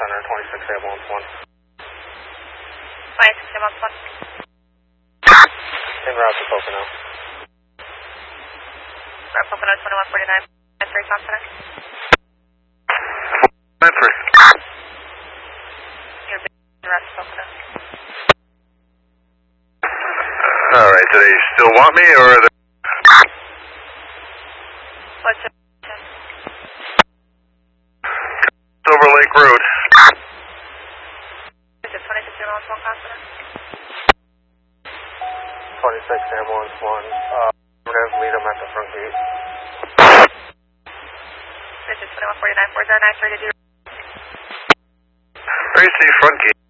Center, 26 ambulance 1. 26 ambulance 1. En route to Pocono. Route Pocono 2149, 3 Fox Center. Metro. You're in route to Pocono. Alright, do they still want me or are they... What's your Silver Lake Road? Is it 26 ambulance 1 Fox Center? 26 ambulance 1. We're going to meet them at the front gate. This is 2149, 409, 32. Where do you see front gate?